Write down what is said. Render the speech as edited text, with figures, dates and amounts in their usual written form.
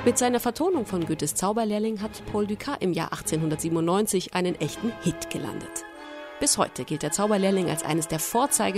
Mit seiner Vertonung von Goethes Zauberlehrling hat Paul Dukas im Jahr 1897 einen echten Hit gelandet. Bis heute gilt der Zauberlehrling als eines der Vorzeige